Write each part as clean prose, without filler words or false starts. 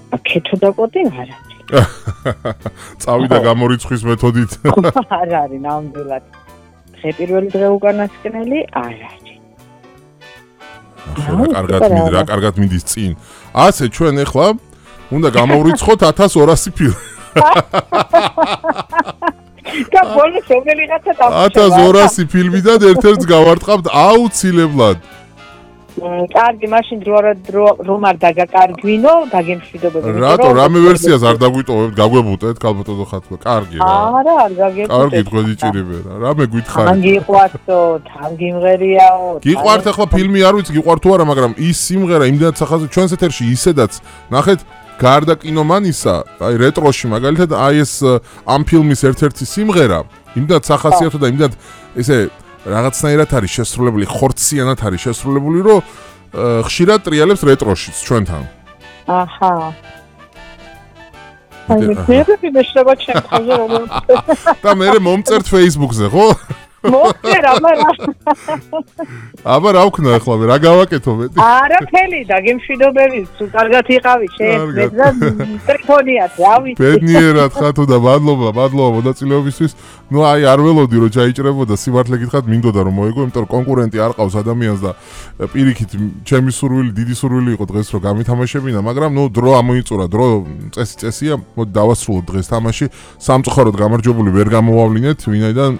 კეთო და კოდი არ არის. წავიდა გამორიცხვის მეთოდით. არ არის ნამდვილად. დღე პირველი დღე უკანასკნელი არ არის. რა კარგად მიდის წინ. ასე ჩვენ ახლა უნდა გამოვრიცხოთ 1200 ფილმი. და ბოლოს რომელიღაცა დავწერა. 1200 ფილმიდან ერთ-ერთს გავარტყავთ აუცილებლად. კარგი, მაშინ რომ არ დაგაკარგვინო, დაგემშვიდობებოდი. რატო, რამე ვერსიას არ დაგვიტოვებთ, გაგვებუტეთ, ქალბატონო ხათვა. კარგი რა. არა, არ გაგებუტეთ. კარგი, თქვენ იჭირებე რა. რამე გითხარით. თან გიყვართო, თან გიმღერიაო. გიყვართ ახლა ფილმი არ ვიცი, გიყვართ თუ არა, მაგრამ ის სიმღერა იმდენად სახაზე ჩვენს ეთერში ისედაც ნახეთ გარდა კინომანისა, აი რეტროში მაგალითად აი ეს ამ ფილმის ერთ-ერთი სიმღერა, იმდენად სახასიათო და იმდენად ესე რაღაცნაირად არის შესრულებული, ხორციანად არის შესრულებული, რომ ხშირად ტრიალებს რეტროშიც ჩვენთან. აჰა. აი მე მეშრება ჩემთანზე რომ და მე მომწერთ Facebook-ზე, ხო? მოვწერა, მაგრამ აბა რა ვქნა ახლა მე, რა გავაკეთო მეტი? არაფერი, დაგემშვიდობები, თუ კარგად იყავი შენ, მე და ტრიფონიათ, რა ვიცი. ბედნიერად ხათო და მადლობა მონაწილეობისთვის. ნუ აი არ ველოდი რომ ჩაიჭრებოდა, სიმართლე გითხრათ, მინდოდა რომ მოიგო, იმიტომ რომ კონკურენტი არ ყავს ადამიანს და პირიქით ჩემი სურვილი, დიდი სურვილი იყო დღეს რომ გამითამაშებინა, მაგრამ ნუ დრო ამოიწურა, დრო წესია, მოდი დავასრულოთ დღეს თამაში. სამწუხაროდ გამარჯვებული ვერ გამოვავლინეთ, ვინაიდან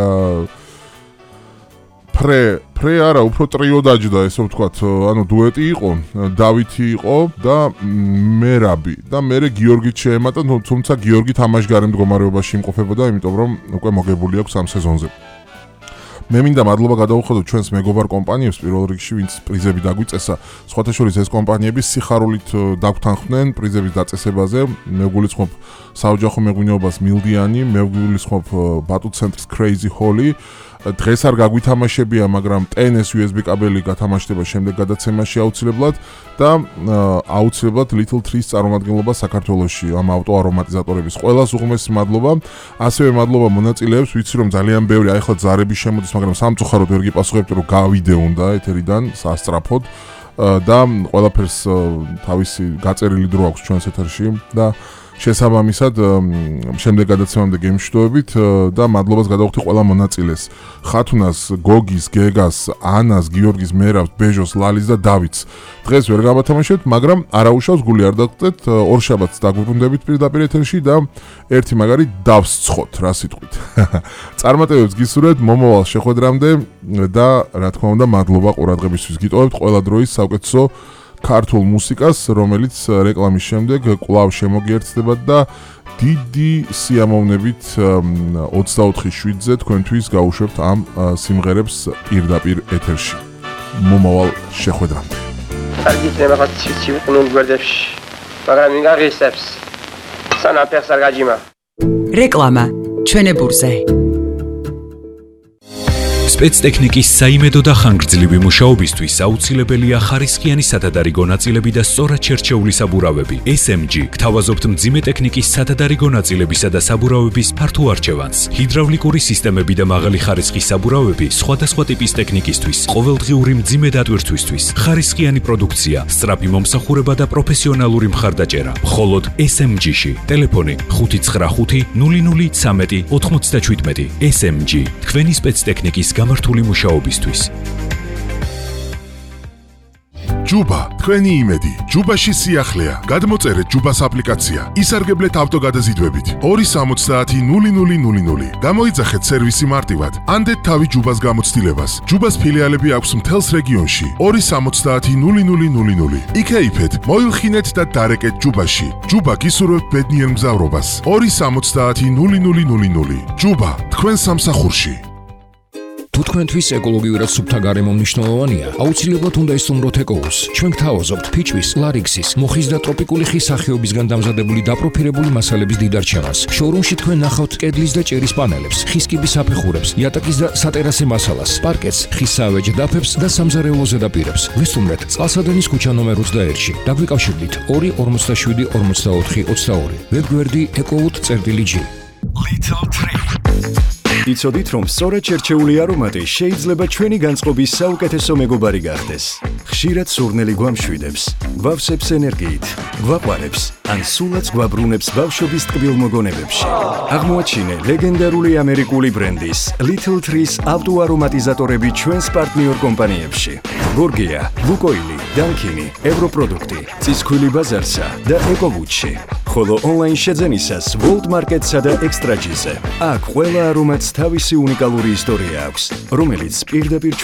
პრე არა, უფრო ტრიო დაჯდა, ესე ვთქვათ, ანუ დუეტი იყო, დავითი იყო და მერაბი და მერე გიორგიც შეემატა, თუმცა გიორგი თამაშგარე მდგომარეობაში იმყოფებოდა, იმიტომ რომ უკვე მოგებული აქვს ამ სეზონზე. მე მინდა მადლობა გადავუხადოთ ჩვენს მეგობარ კომპანიებს პირველ რიგში, ვინც პრიზები დაგვიწესა. სხვათა შორის ეს კომპანიები სიხარულით დაგვთანხმდნენ პრიზების დაწესებაზე. მე ვგულისხმობ საოჯახო მეღვინეობას მილდიანი, მე ვგულისხმობ ბატუ ცენტრს Crazy Holly. დღეს არ გაგვითამაშებია, მაგრამ TNS USB კაბელი გათამაშდება შემდეგ გადაცემაში აუცილებლად და აუცილებლად Little Trees წარმომადგენლობა საქართველოში ამ ავტო არომატიზატორების. ყველას უღმესი მადლობა. ასევე მადლობა მონაწილეებს, ვიცი რომ ძალიან ბევრი აი ახლა ზარები შემოდის, მაგრამ სამწუხაროდ ვერ გიპასუხებთ რომ გავიდე უნდა ეთერიდან სასწრაფოდ და ყველაფერს თავისი გაწერილი დრო აქვს ჩვენს ეთერში და შესაბამისად შემდეგ გადაცემამდე გემშვიდობებით და მადლობას გადავხდი ყველა მონაწილეს. ხათუნას, გოგის, გეგას, ანას, გიორგის, მერავს, ბეჟოს, ლალის და დავითს. დღეს ვერ გავათამაშებთ, მაგრამ არაუშავს გული არ დაგწეთ, ორშაბათს დაგვიბრუნდებით პირდაპირ ეთერში და ერთი მაგარი დავსცხოთ, რა სიტყვით. წარმატებებს გისურვებთ მომავალ შეხვედრამდე და რა თქმა უნდა მადლობა ყურადღებისთვის. გიტოვებთ ყველა დროის საუკეთესო ქართულ მუსიკას, რომელიც რეკლამის შემდეგ კვლავ შემოგიერთდება და დიდი სიამოვნებით 24/7-ზე თქვენთვის გავუშვებთ ამ სიმღერებს პირდაპირ ეთერში. მომავალ შეხვედრამდე. კარგი რაღაც ცივ გვერდებში, მაგრამ მიგაღისებს. სანაფერს არ გაჯიმა. რეკლამა ჩვენებურზე. სპეცტექნიკის საიმედო და ხანგრძლივი მუშაობისთვის აუცილებელია ხარისხიანი სათადარიგო ნაწილები და სწორად შერჩეული საბურავები. SMG გთავაზობთ მძიმე ტექნიკის სათადარიგო ნაწილებისა და საბურავების ფართო არჩევანს. ჰიდრავლიკური სისტემები და მაღალი ხარისხის საბურავები სხვადასხვა ტიპის ტექნიკისთვის, ყოველდღიური მძიმე დატვირთვისთვის, ხარისხიანი პროდუქცია, სწრაფი მომსახურება და პროფესიონალური მხარდაჭერა. მხოლოდ SMG-ში. ტელეფონი 595 0013 97. SMG თქვენი სპეცტექნიკის გამართული მუშაობისთვის. ჯუბა, თქვენი იმედი. ჯუბაში სიახლეა. გადმოწერეთ ჯუბას აპლიკაცია. ისარგებლეთ ავტოგადაზიდვებით. 270 0000. გამოიძახეთ სერვისი მარტივად. ანდეთ თავი ჯუბას გამოცდილებას. ჯუბას ფილიალები აქვს მთელს რეგიონში. 270 0000. იქეიფეთ, მოილხინეთ და დარეკეთ ჯუბაში. ჯუბა გისურვებთ ბედნიერ მგზავრობას. 270 0000. ჯუბა, თქვენ სამსახურში. თუ თქვენთვის ეკოლოგიურად სუფთა გარემო მნიშვნელოვანია, აუცილებლად უნდა ისწავლოთ ეკოუს. ჩვენ გთავაზობთ ფიჭვის, ლარიქსის, მოხის და ტროპიკული ხის სახეობისგან დამზადებული დაპროფილებული მასალების დიდ არჩევანს. შოურუმში თქვენ ნახავთ კედლის და ჭერის პანელებს, ხის კიბის საფეხურებს, იატაკის და სატერასე მასალას, პარკეტს, ხის საავეჯ დაფებს და სამზარეულო ზედაპირებს. ვესტუმრეთ წყალსადენის ქუჩა ნომერ 21-ში. დაგვიკავშირდით 247 44 22. ვებგვერდი ecowood.gr. Little Tree. იცოდით, რომ სწორედ შერჩეული არომატი შეიძლება ჩვენი განწყობის საუკეთესო მეგობარი გახდეს. ხშირად სურნელი გვამშვიდებს, გვავსებს ენერგიით, გვაყვარებს, ან სულაც გვაბრუნებს ბავშვობის ტკბილ მოგონებებში. აღმოაჩინე ლეგენდარული ამერიკული ბრენდის Little Trees ავტოარომატიზატორები ჩვენს პარტნიორ კომპანიებში. გორგია, ლუკოილი, დანკინი, ევროპროდუქტი, ცისქვილი ბაზარსა და ეკოვუჩი. ხოლო ონლაინ შეძენისას World Market-სა და Extra-G-ზე. აქ ყველა არომატს თავისი უნიკალური ისტორია აქვს, რომელიც პირდაპირ